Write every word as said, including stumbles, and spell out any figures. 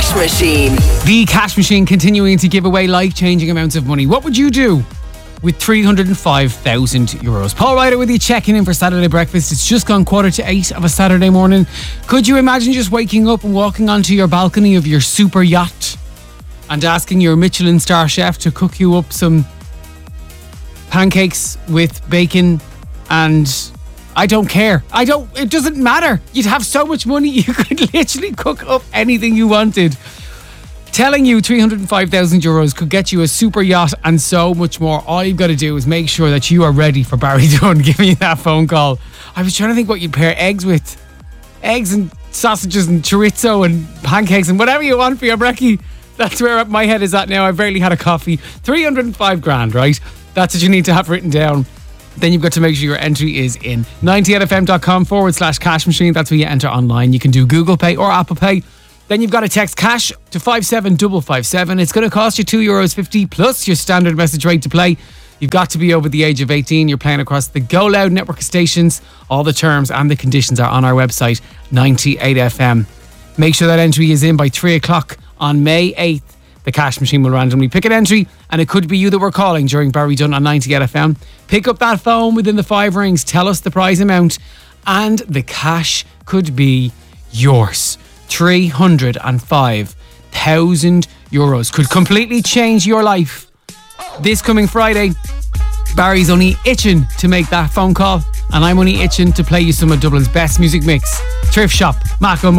Cash Machine. The Cash Machine continuing to give away life-changing amounts of money. What would you do with three hundred five thousand euros? Paul Ryder with you, checking in for Saturday breakfast. It's just gone quarter to eight of a Saturday morning. Could you imagine just waking up and walking onto your balcony of your super yacht and asking your Michelin star chef to cook you up some pancakes with bacon and I don't care. I don't, it doesn't matter. You'd have so much money, you could literally cook up anything you wanted. Telling you three hundred five thousand euros could get you a super yacht and so much more. All you've got to do is make sure that you are ready for Barry Dunn giving you that phone call. I was trying to think what you'd pair eggs with. Eggs and sausages and chorizo and pancakes and whatever you want for your brekkie. That's where my head is at now. I've barely had a coffee. three hundred five grand, right? That's what you need to have written down. Then you've got to make sure your entry is in ninety-eight-fm.com forward slash cash machine. That's where you enter online. You can do Google Pay or Apple Pay. Then you've got to text cash to five seven five five seven. It's going to cost you two euros fifty plus your standard message rate to play. You've got to be over the age of eighteen. You're playing across the Go Loud network of stations. All the terms and the conditions are on our website, ninety-eight F M. Make sure that entry is in by three o'clock on May eighth. The Cash Machine will randomly pick an entry, and it could be you that we're calling during Barry Dunn on ninety-eight F M. Pick up that phone within the five rings, tell us the prize amount, and the cash could be yours. three hundred five thousand euros could completely change your life. This coming Friday, Barry's only itching to make that phone call, and I'm only itching to play you some of Dublin's best music mix. Thrift Shop, Mako